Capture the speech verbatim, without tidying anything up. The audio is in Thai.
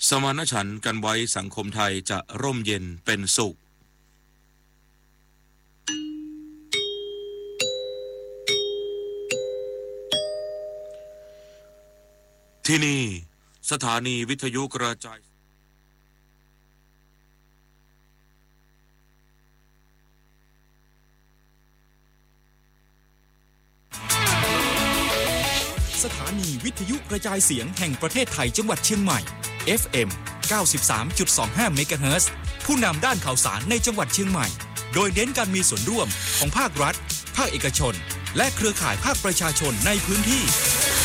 สมานฉันท์กันไว้สังคมไทยจะร่มเย็นเป็นสุขที่นี่สถานีวิทยุกระจายสถานีวิทยุกระจายเสียงแห่งประเทศไทยจังหวัดเชียงใหม่ เอฟ เอ็ม เก้าสิบสามจุดสองห้า เมกะเฮิรตซ์ผู้นำด้านข่าวสารในจังหวัดเชียงใหม่โดยเน้นการมีส่วนร่วมของภาครัฐภาคเอกชนและเครือข่ายภาคประชาชนในพื้นที่